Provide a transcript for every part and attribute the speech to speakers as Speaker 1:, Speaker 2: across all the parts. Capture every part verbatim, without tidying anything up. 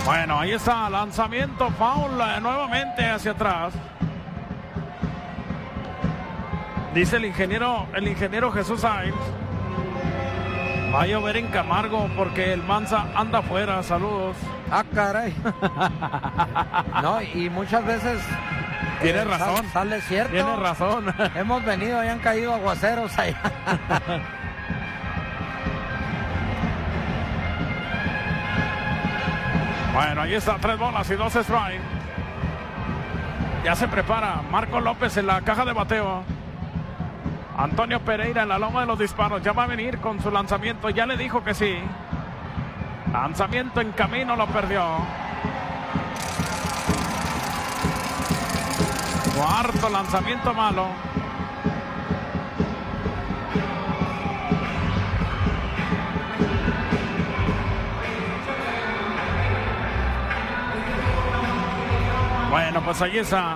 Speaker 1: Bueno, ahí está, lanzamiento, foul eh, nuevamente hacia atrás. Dice el ingeniero, el ingeniero Jesús Sainz. Va a llover en Camargo porque el Manza anda afuera. Saludos.
Speaker 2: Ah, caray. No, y muchas veces
Speaker 1: Tienes razón.
Speaker 2: Sale, sale cierto.
Speaker 1: Tienes razón.
Speaker 2: Hemos venido y han caído aguaceros allá.
Speaker 1: Bueno, ahí está, tres bolas y dos strikes. Ya se prepara Marco López en la caja de bateo. Antonio Pereira en la loma de los disparos. Ya va a venir con su lanzamiento. Ya le dijo que sí. Lanzamiento en camino, lo perdió. Cuarto lanzamiento malo. Bueno, pues ahí está.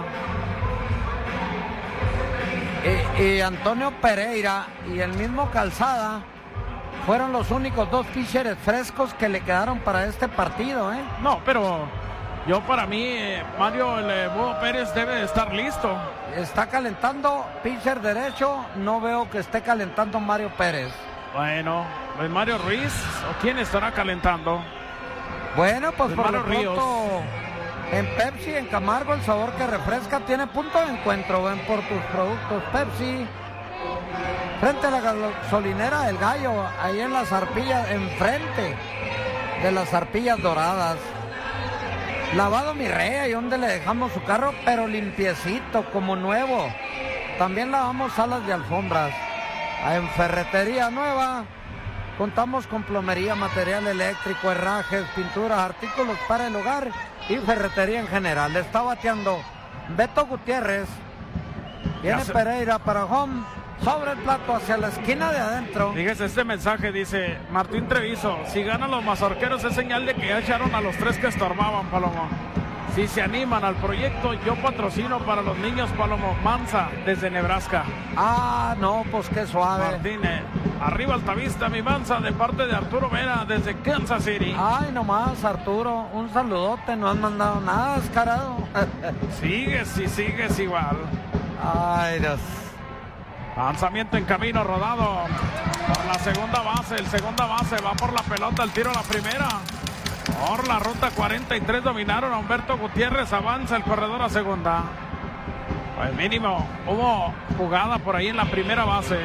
Speaker 2: Y, y Antonio Pereira y el mismo Calzada fueron los únicos dos pitchers frescos que le quedaron para este partido, ¿eh?
Speaker 1: No, pero yo para mí, eh, Mario el eh, Búho Pérez debe de estar listo.
Speaker 2: Está calentando pitcher derecho, no veo que esté calentando Mario Pérez.
Speaker 1: Bueno, pues Mario Ruiz, ¿o quién estará calentando?
Speaker 2: Bueno, pues
Speaker 1: El
Speaker 2: por
Speaker 1: Mario
Speaker 2: lo
Speaker 1: Ríos.
Speaker 2: pronto, en Pepsi, en Camargo, el sabor que refresca tiene punto de encuentro. Ven por tus productos Pepsi. Frente a la gasolinera El Gallo, ahí en las arpillas, enfrente de las arpillas doradas. Lavado mi rey, ahí donde le dejamos su carro, pero limpiecito, como nuevo. También lavamos salas de alfombras. En Ferretería Nueva contamos con plomería, material eléctrico, herrajes, pinturas, artículos para el hogar y ferretería en general. Le está bateando Beto Gutiérrez. Viene
Speaker 1: se...
Speaker 2: Pereira para home. Sobre el plato hacia la esquina de adentro.
Speaker 1: Fíjese, este mensaje dice Martín Treviso: si ganan los mazorqueros es señal de que ya echaron a los tres que estorbaban, Palomo. Si se animan al proyecto, yo patrocino para los niños, Palomo. Manza, desde Nebraska.
Speaker 2: Ah, no, pues qué suave.
Speaker 1: Martínez, arriba Altavista, mi Manza, de parte de Arturo Vera, desde Kansas City.
Speaker 2: Ay, nomás, Arturo, un saludote, no han mandado nada, descarado.
Speaker 1: Sigues y sigues igual.
Speaker 2: Ay, Dios.
Speaker 1: Lanzamiento en camino, rodado por la segunda base. El segunda base va por la pelota, el tiro a la primera. Por la ruta cuarenta y tres dominaron a Humberto Gutiérrez. Avanza el corredor a segunda. Pues mínimo hubo jugada por ahí en la primera base.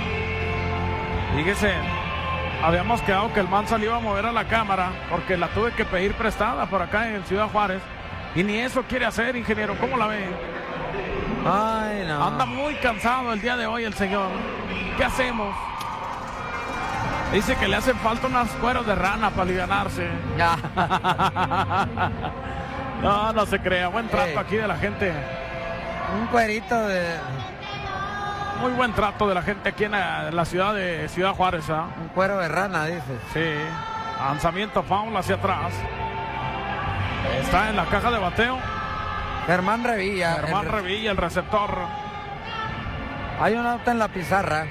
Speaker 1: Fíjese, habíamos quedado que el Manza le iba a mover a la cámara porque la tuve que pedir prestada por acá en Ciudad Juárez. Y ni eso quiere hacer, ingeniero. ¿Cómo la ve?
Speaker 2: Ay, no.
Speaker 1: Anda muy cansado el día de hoy el señor. ¿Qué hacemos? Dice que le hacen falta unas cueros de rana para alivianarse. No, no se crea. Buen trato hey. Aquí de la gente.
Speaker 2: Un cuerito de...
Speaker 1: Muy buen trato de la gente aquí en la, en la ciudad de Ciudad Juárez, ¿eh?
Speaker 2: Un cuero de rana, dices.
Speaker 1: Sí. Lanzamiento foul hacia atrás. Está en la caja de bateo
Speaker 2: Germán Revilla.
Speaker 1: Germán el... Revilla, el receptor.
Speaker 2: Hay un auto en la pizarra.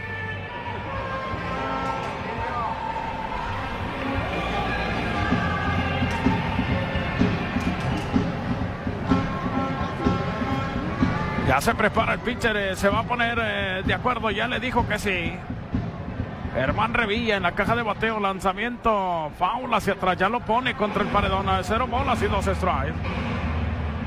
Speaker 1: Ya se prepara el pitcher, eh, se va a poner eh, de acuerdo, ya le dijo que sí. Germán Revilla en la caja de bateo, lanzamiento foul hacia atrás, ya lo pone contra el paredón, a cero bolas y dos strikes.